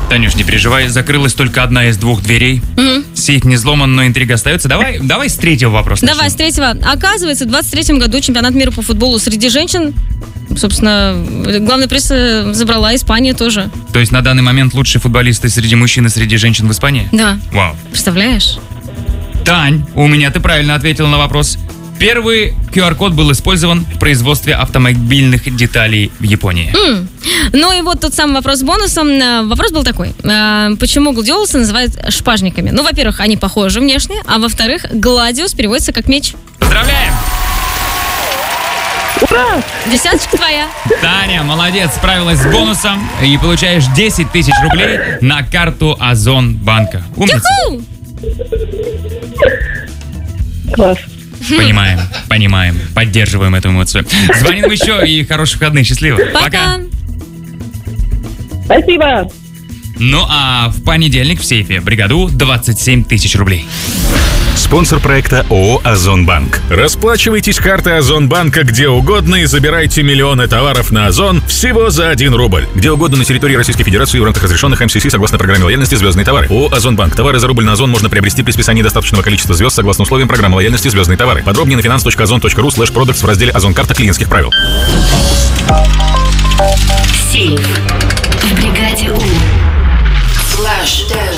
Танюш, не переживай, закрылась только одна из 2 дверей. Сейф не взломан, но интрига остается. Давай с 3-го вопроса начнем. Давай, с 3-го. Оказывается, в 23-м году чемпионат мира по футболу среди женщин, собственно, главный приз забрала Испания тоже. То есть на данный момент лучшие футболисты среди мужчин и среди женщин в Испании? Да. Вау. Представляешь? Тань, у меня ты правильно ответила на вопрос. Первый QR-код был использован в производстве автомобильных деталей в Японии. Ну и вот тот самый вопрос с бонусом. Вопрос был такой. Почему гладиолусы называют шпажниками? Ну, во-первых, они похожи внешне, а во-вторых, гладиус переводится как меч. Поздравляем! Ура! Десяточка твоя. Таня, молодец, справилась с бонусом и получаешь 10 тысяч рублей на карту Озон банка. Умница. Юху! Класс. Понимаем, поддерживаем эту эмоцию. Звони нам еще и хороших выходных, счастливо. Пока. Спасибо. Ну а в понедельник в сейфе бригаду 27 тысяч рублей. Спонсор проекта ООО «Озонбанк». Расплачивайтесь картой Озонбанка где угодно и забирайте миллионы товаров на Озон всего за 1 рубль. Где угодно на территории Российской Федерации в рамках разрешенных МСС согласно программе лояльности «Звездные товары». ООО «Озонбанк». Товары за рубль на Озон можно приобрести при списании достаточного количества звезд согласно условиям программы лояльности «Звездные товары». Подробнее на finance.ozon.ru/products в разделе «Озон-карта клиентских правил». Сейф в бригаде У. Флэш.